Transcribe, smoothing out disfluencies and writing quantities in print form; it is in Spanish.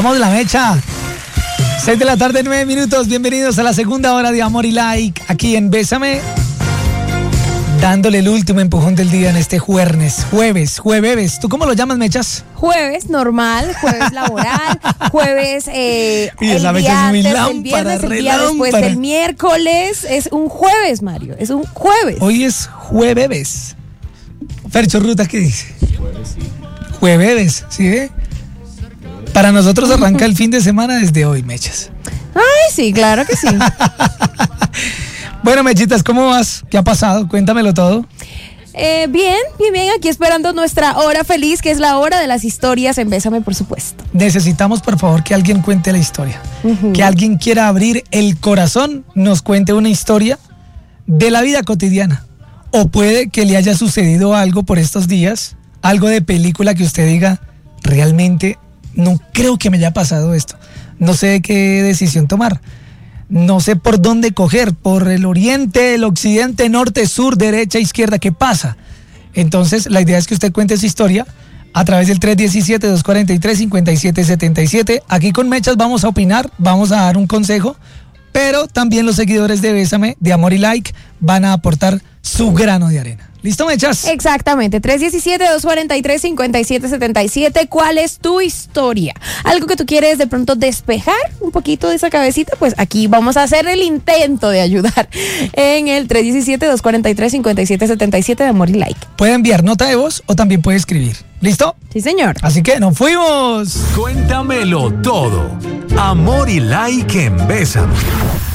Vamos la mecha. 6 de la tarde, 9 minutos. Bienvenidos a la segunda hora de Amor y Like aquí en Bésame. Dándole el último empujón del día en este jueves. ¿Tú cómo lo llamas, Mechas? Jueves normal, jueves laboral, jueves Y esa el mecha día es muy antes del lámpara, viernes, el re día después lámpara. del miércoles. Es un jueves, Mario, es un jueves. Hoy es jueves. Fercho Ruta, ¿qué dice? Jueves, ¿sí ve? Para nosotros arranca el fin de semana desde hoy, Mechas. Ay, sí, claro que sí. Bueno, Mechitas, ¿cómo vas? ¿Qué ha pasado? Cuéntamelo todo. Bien, aquí esperando nuestra hora feliz, que es la hora de las historias en Bésame, por supuesto. Necesitamos, por favor, que alguien cuente la historia. Que alguien quiera abrir el corazón, nos cuente una historia de la vida cotidiana. O puede que le haya sucedido algo por estos días, algo de película que usted diga, realmente no creo que me haya pasado esto. No sé qué decisión tomar. No sé por dónde coger, por el oriente, el occidente, norte, sur, derecha, izquierda, ¿qué pasa? Entonces, la idea es que usted cuente su historia a través del 317-243-5777. Aquí con Mechas vamos a opinar, vamos a dar un consejo, pero también los seguidores de Bésame, de Amor y Like, van a aportar su grano de arena. ¿Listo, Mechas? Exactamente, 317-243-5777. ¿Cuál es tu historia? Algo que tú quieres de pronto despejar un poquito de esa cabecita, pues aquí vamos a hacer el intento de ayudar en el 317-243-5777 de Amor y Like. Puede enviar nota de voz o también puede escribir. ¿Listo? Sí, señor. Así que nos fuimos. Cuéntamelo todo. Amor y Like en Bésame.